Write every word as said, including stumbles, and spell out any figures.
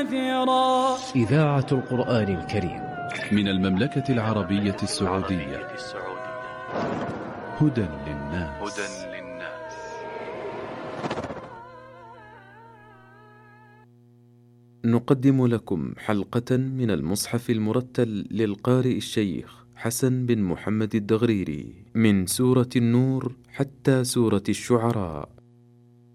كثيرا. إذاعة القرآن الكريم من المملكة العربية السعودية. هدى للناس. نقدم لكم حلقة من المصحف المرتل للقارئ الشيخ حسن بن محمد الدغريري من سورة النور حتى سورة الشعراء.